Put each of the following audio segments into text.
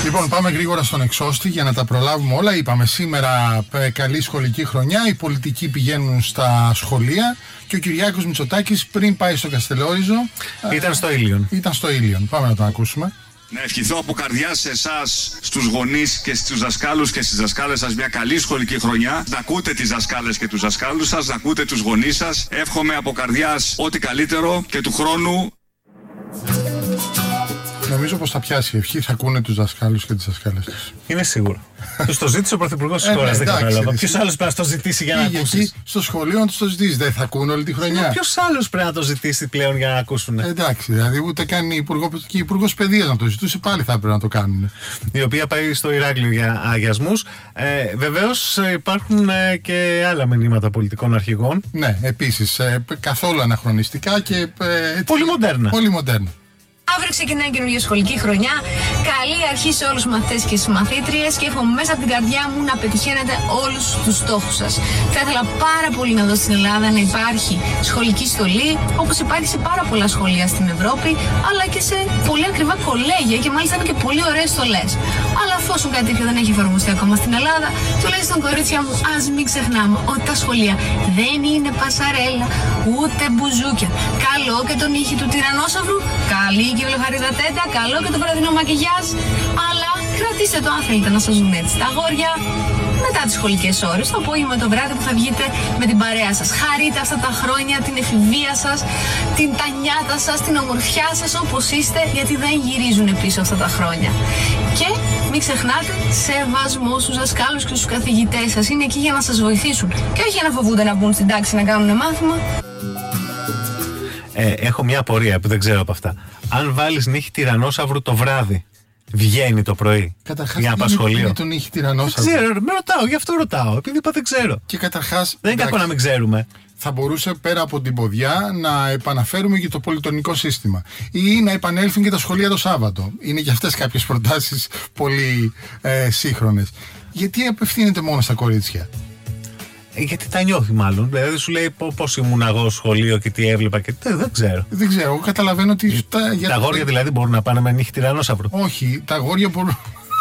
Λοιπόν, πάμε γρήγορα στον εξώστη για να τα προλάβουμε όλα. Είπαμε σήμερα καλή σχολική χρονιά. Οι πολιτικοί πηγαίνουν στα σχολεία και ο Κυριάκος Μητσοτάκης πριν πάει στο Καστελόριζο ήταν στο Ήλιον. Πάμε να τον ακούσουμε. Να ευχηθώ από καρδιά σε εσάς, στους γονείς και στους δασκάλους και στις δασκάλες σας μια καλή σχολική χρονιά. Να ακούτε τις δασκάλες και τους δασκάλους σας, να ακούτε τους γονείς σας. Εύχομαι από καρδιάς ό,τι καλύτερο και του χρόνου. Νομίζω πως θα πιάσει η ευχή, θα ακούνε τους δασκάλους και τις δασκάλες τους. Είναι σίγουρο. Τους το ζήτησε ο Πρωθυπουργός της χώρας, δεν κατάλαβα. Ποιος άλλος πρέπει να το ζητήσει για να ακούσει? Εκεί στο σχολείο να τους το ζητήσει, δεν θα ακούνε όλη τη χρονιά. Ποιος άλλος πρέπει να το ζητήσει πλέον για να ακούσουν? Εντάξει, δηλαδή ούτε καν η Υπουργός Παιδείας να το ζητούσε, πάλι θα έπρεπε να το κάνουν. Η οποία πάει στο Ηράκλειο για αγιασμούς. Βεβαίως υπάρχουν και άλλα μηνύματα πολιτικών αρχηγών. Ναι, επίσης καθόλου αναχρονιστικά και πολύ μοντέρνα. Αύριο ξεκινάει η καινούργια σχολική χρονιά. Καλή αρχή σε όλους τους μαθητές και τις μαθήτριες και εύχομαι μέσα από την καρδιά μου να πετυχαίνετε όλους τους στόχους σας. Θα ήθελα πάρα πολύ να δω στην Ελλάδα να υπάρχει σχολική στολή, όπως υπάρχει σε πάρα πολλά σχολεία στην Ευρώπη, αλλά και σε πολύ ακριβά κολέγια και μάλιστα είναι και πολύ ωραίες στολές. Αλλά εφόσον κάτι τέτοιο δεν έχει εφαρμοστεί ακόμα στην Ελλάδα, τουλάχιστον κορίτσια μου, ας μην ξεχνάμε ότι τα σχολεία δεν είναι πασαρέλα ούτε μπουζούκια. Καλό και τον ήχη του τυρανόσαυρου, καλή και βλεφαρίδα τέτα, καλό και το βραδινό μακιγιάζ, αλλά κρατήστε το αν θέλετε να σας δουν έτσι τα αγόρια μετά τις σχολικές ώρες, το απόγευμα το βράδυ που θα βγείτε με την παρέα σας. Χαρείτε αυτά τα χρόνια, την εφηβεία σας, τα νιάτα σας, την ομορφιά σας όπως είστε, γιατί δεν γυρίζουν πίσω αυτά τα χρόνια. Και μην ξεχνάτε, σεβασμό στους δασκάλους και στους καθηγητές σας, είναι εκεί για να σας βοηθήσουν και όχι για να φοβούνται να μπουν στην τάξη να κάνουν μάθημα. Έχω μια απορία που δεν ξέρω από αυτά. Αν βάλεις νύχη τυρανόσαυρου το βράδυ, βγαίνει το πρωί? Καταρχάς, για να πας σχολείο? είναι τον νύχη τυρανόσαυρου? Δεν ξέρω, με ρωτάω, γι' αυτό ρωτάω. Επειδή είπα δεν ξέρω. Και καταρχάς, δεν είναι κακό να μην ξέρουμε. Θα μπορούσε πέρα από την ποδιά να επαναφέρουμε και το πολυτονικό σύστημα. Ή να επανέλθουν και τα σχολεία το Σάββατο. Είναι και αυτές κάποιες προτάσεις πολύ σύγχρονες. Γιατί απευθύνεται μόνο στα κορίτσια? Γιατί τα νιώθει μάλλον. Δηλαδή σου λέει πώς ήμουν εγώ σχολείο και τι έβλεπα και δεν ξέρω. Δεν ξέρω. Εγώ καταλαβαίνω ότι. Τα αγόρια δηλαδή μπορούν να πάνε με νύχη τυρανόσαυρο? Όχι, τα αγόρια μπορούν.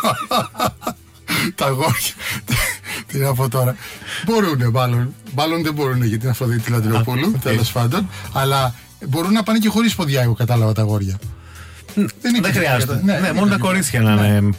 Τα αγόρια. Τι να πω τώρα. Μπορούνε μάλλον. Μάλλον δεν μπορούν για την Αφροδίτη Λατρινοπούλου, τέλος πάντων. Αλλά μπορούν να πάνε και χωρίς ποδιά, εγώ κατάλαβα, τα αγόρια. Δεν χρειάζεται. Ναι, μόνο τα κορίτσια να είναι